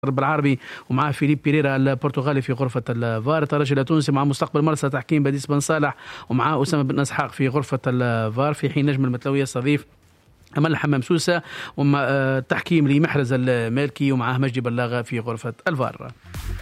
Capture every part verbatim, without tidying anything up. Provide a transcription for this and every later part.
بالعربي ومع فيليب بيريرا البرتغالي في غرفة الفار. الترجي التونسي مع مستقبل مرسى تحكيم بديس بن صالح ومع أسامة بن إسحاق في غرفة الفار، في حين نجم المتلوية يستضيف أمل حمام سوسة ومع تحكيم لمحرز المالكي ومعه مجدي بلاغة في غرفة الفار.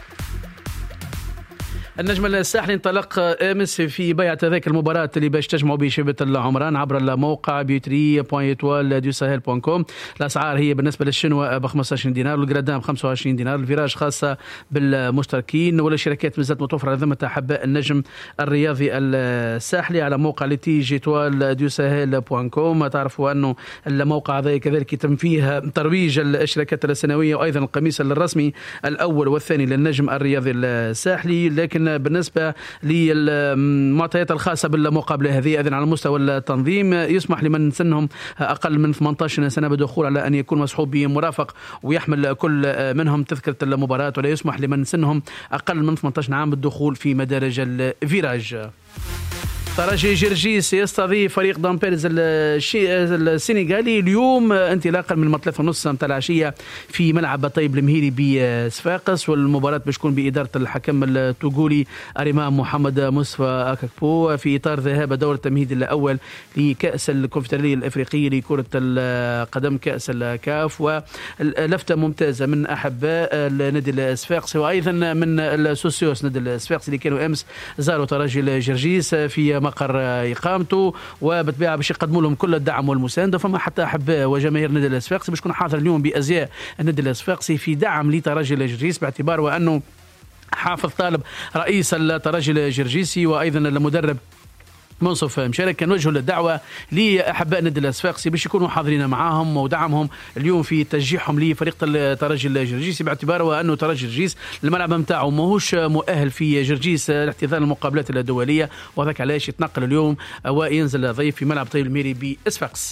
النجم الساحلي انطلق امس في بيع تذاكر المباراه اللي باش تجمعوا بشبه العمران عبر الموقع بيوتري بوان ايتوال دو ساهل بوان كوم. الاسعار هي بالنسبه للشنوه ب خمسة عشر دينار والجرادان ب خمسة وعشرين دينار، الفيراج خاصه بالمشتركين والشركات مازالت متوفره ذمه احباء النجم الرياضي الساحلي على موقع لتي جيتوال دو ساهل بوان كوم. تعرفوا انه الموقع هذا كذلك يتم فيه ترويج الشركات السنويه وايضا القميص الرسمي الاول والثاني للنجم الرياضي الساحلي. لكن بالنسبة للمعطيات الخاصة بالمقابلة هذه أذن على مستوى التنظيم يسمح لمن سنهم أقل من ثمانية عشر سنة بالدخول على أن يكون مصحوب بمرافق ويحمل كل منهم تذكرة المباراة، ولا يسمح لمن سنهم أقل من ثمانية عشر عام بالدخول في مدارج الفيراج. ترجي جرجيس يستضيف فريق دامبيرز السنغالي اليوم انطلاقا من ثلاثة ونص متاع العشيه في ملعب طيب المهيري بصفاقس، والمباراه باش تكون باداره الحكم التوغولي اريمان محمد مصطفى اكاكبو في اطار ذهاب دور التمهيد الاول لكاس الكونفدراليه الافريقيه لكره القدم كاس الكاف. ولفته ممتازه من احباء النادي الصفاقسي وايضا من السوسيوس نادي الصفاقسي اللي كانوا امس زاروا ترجي الجرجيس في مقر إقامته، وبالطبيعة باش يقدموا لهم كل الدعم والمساندة. فما حتى أحباء وجماهير النادي الصفاقسي باش يكون حاضر اليوم بأزياء النادي الصفاقسي في دعم لترجي الجرجيس، باعتبار وأنه حافظ طالب رئيس الترجي الجرجيسي وأيضا المدرب منصف مشارك كان وجهوا للدعوة لأحباء النادي الصفاقسي باش يكونوا حاضرين معاهم ودعمهم اليوم في تشجيعهم لفريق الترجي الجرجيسي، باعتباره وأنه ترجي الجرجيس الملعب متاعه ماهوش مؤهل في جرجيس لاحتضان المقابلات الدولية، وذاك علاش يتنقل اليوم وينزل ضيف في ملعب طيب الميري بصفاقس.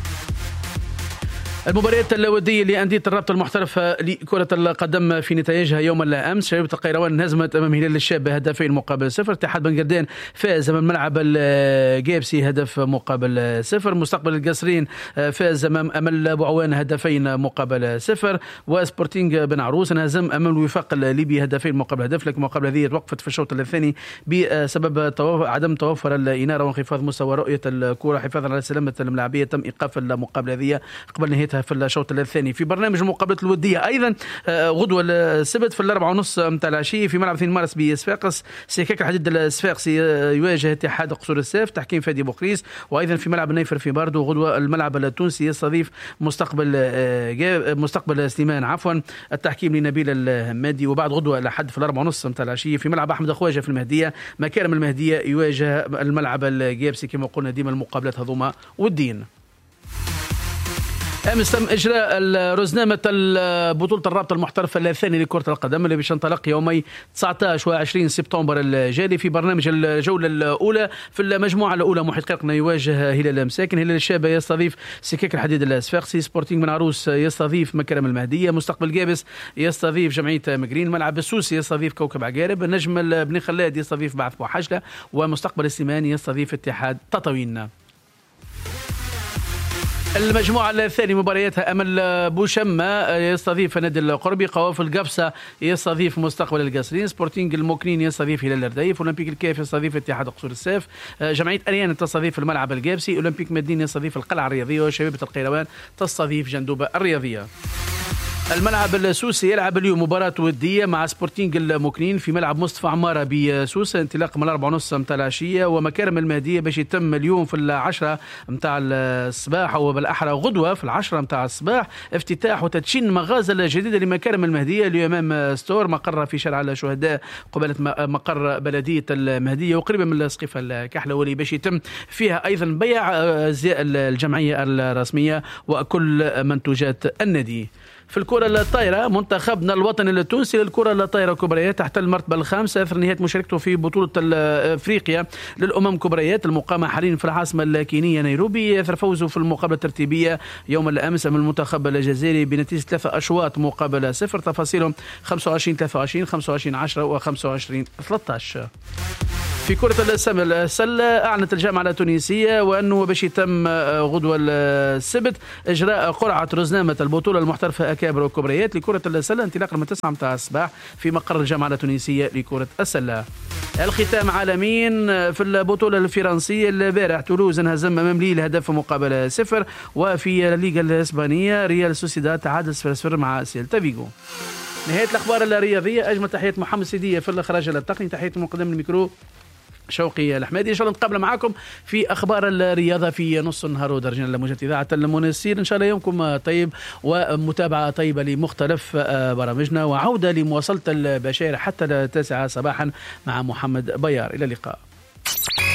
المباريات الودية لأندية الرابطة المحترفة لكرة القدم في نتائجها يوم الأمس: شبيبة القيروان هزمت أمام هلال الشاب هدفين مقابل صفر، اتحاد بن قردان فاز أمام ملعب الجابسي هدف مقابل صفر، مستقبل القصرين فاز أمام أمل بوعوان هدفين مقابل صفر، وسبورتينغ بن عروس انهزم أمام الوفاق الليبي هدفين مقابل هدف. لكن المقابلة هذه توقفت في الشوط الثاني بسبب عدم توفر الإنارة وانخفاض مستوى رؤية الكرة. حفاظا على سلامة الملاعبية تم إيقاف المقابلة هذه قبل نهاية في الشوط الثاني. في برنامج المقابلات الودية أيضا غدوة السبت في الأربعة ونص متاع العشية في ملعب اثنين مارس بصفاقس، سكاك الحديد الصفاقسي يواجه اتحاد قصور السيف تحكيم فادي بوخريس. وأيضا في ملعب النيفر في باردو غدوة الملعب التونسي يستضيف مستقبل مستقبل سليمان عفوا التحكيم لنبيل الهمادي. وبعد غدوة لحد في الأربعة ونص متاع العشية في ملعب أحمد خواجة في المهدية مكارم المهدية يواجه الملعب الجابسي. كما قلنا ديما المقابلات هذوما والدين. أمس تم إجراء رزنامة بطولة الرابطة المحترفة الثانية لكرة القدم اللي باش تنطلق يومي تسعة عشر وعشرين سبتمبر الجاري. في برنامج الجولة الأولى في المجموعة الأولى محيط قرقنا يواجه هلال مساكن، هلال الشابة يستضيف سكاك الحديد الصفاقسي، سبورتينغ بن عروس يستضيف مكرم المهدية، مستقبل جابس يستضيف جمعية مقرين، ملعب السوسي يستضيف كوكب عقارب، النجم بن خلاد يستضيف بعث بوحجلة، ومستقبل السيماني يستضيف اتحاد تطاوين. المجموعة الثانية مبارياتها أمل بوشمة يستضيف نادي القربي، قوافل قفصة يستضيف مستقبل القصرين، سبورتينغ الموكنين يستضيف هلال الرديف، أولمبيك الكيف يستضيف اتحاد قصور السيف، جمعية أريان تستضيف الملعب القابسي، أولمبيك مدين يستضيف القلعة الرياضية، وشبيبة القيروان تستضيف جندوبة الرياضية. الملعب السوسي يلعب اليوم مباراة ودية مع سبورتينغ الموكنين في ملعب مصطفى عمارة بسوسة انطلاق من الأربعة ونص متاع العشية، ومكارم المهدية باش يتم اليوم في العشرة متاع الصباح أو بالأحرى غدوة في العشرة متاع الصباح افتتاح وتدشين مغازل جديدة لمكارم المهدية اللي أمام ستور مقر في شارع الشهداء قبالة مقر بلدية المهدية وقريبا من السقيفة الكحلوي باش يتم فيها أيضا بيع أزياء الجمعية الرسمية وكل منتوجات النادي. في الكرة الطايرة منتخبنا الوطني التونسي للكرة الطايرة كبريات تحت المرتبة الخامسة أثر نهاية مشاركته في بطولة أفريقيا للأمم كبريات المقامة حاليا في العاصمة الكينية نيروبي أثر فوزه في المقابلة الترتيبية يوم الأمس من المنتخب الجزائري بنتيجة ثلاثة أشواط مقابل صفر. تفاصيلهم خمسة وعشرين ثلاثة وعشرين خمسة وعشرين عشرة و خمسة وعشرين ثلاثة عشر. في كرة السلة أعلنت الجامعة التونسية وأنه باش يتم غدوة السبت إجراء قرعة رزنامة البطولة المحترفة أكابر وكبريات لكرة السلة انطلاقا من تسعة متاع الصباح في مقر الجامعة التونسية لكرة السلة. الختام عالمين في البطولة الفرنسية. البارح تولوز انهزم أمام ليل هدف مقابل صفر، وفي الليغا الإسبانية ريال سوسيداد تعادل صفر صفر مع سيلتا فيغو. نهاية الأخبار الرياضية. أجمل تحية محمد سيدية في الإخراج التقني، تحية مقدم الميكرو شوقي الحمادي. إن شاء الله نتقابل معاكم في أخبار الرياضة في نص النهار ودرجنا لموجة إذاعة المنسير. إن شاء الله يومكم طيب ومتابعة طيبة لمختلف برامجنا، وعودة لمواصلة البشائر حتى التاسعة صباحا مع محمد بيار. إلى اللقاء.